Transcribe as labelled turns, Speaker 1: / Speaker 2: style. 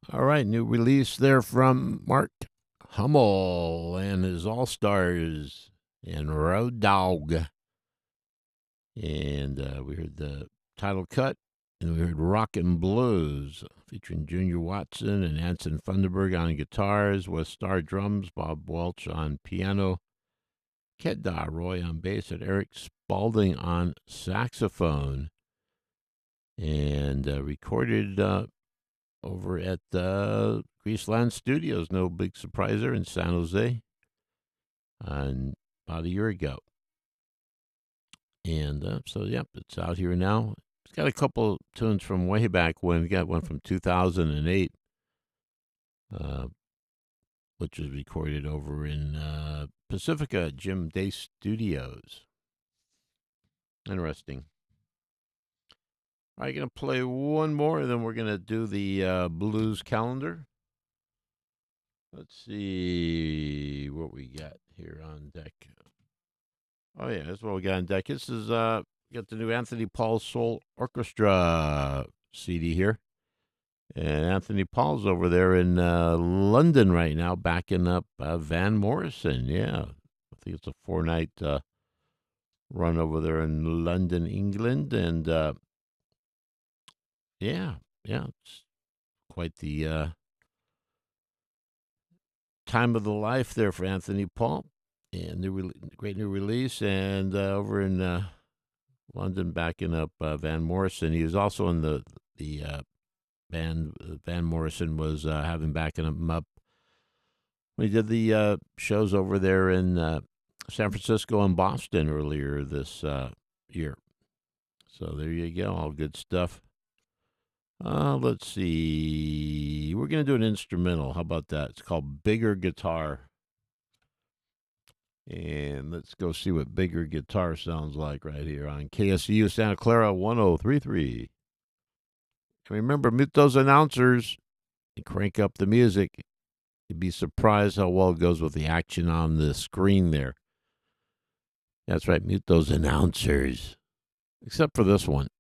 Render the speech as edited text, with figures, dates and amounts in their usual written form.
Speaker 1: All right, new release there from Mark Hummel and his All Stars and Road Dog. And we heard the title cut, and we heard Rock and Blues featuring Junior Watson and Anson Funderburg on guitars, West Star drums, Bob Welch on piano, Kedda Roy on bass, and Eric Spalding on saxophone. And recorded over at Greaseland Studios. No big surprise there in San Jose, about a year ago. And yep, it's out here now. It's got a couple tunes from way back when. We got one from 2008, uh, which was recorded over in Pacifica Jim Day Studios. Interesting. All right, going to play one more, and then we're going to do the blues calendar. Let's see what we got here on deck. Oh yeah, that's what we got on deck. This is we got the new Anthony Paul Soul Orchestra CD here, and Anthony Paul's over there in London right now, backing up Van Morrison. Yeah, I think it's a 4-night run over there in London, England, and yeah, it's quite the time of the life there for Anthony Paul, and great new release, and over in London backing up Van Morrison. He was also in the band Van Morrison was having backing him up when he did the shows over there in San Francisco and Boston earlier this year. So there you go, all good stuff. Let's see. We're going to do an instrumental. How about that? It's called Bigger Guitar. And let's go see what Bigger Guitar sounds like right here on KSU Santa Clara 1033. And remember, mute those announcers and crank up the music. You'd be surprised how well it goes with the action on the screen there. That's right, mute those announcers. Except for this one.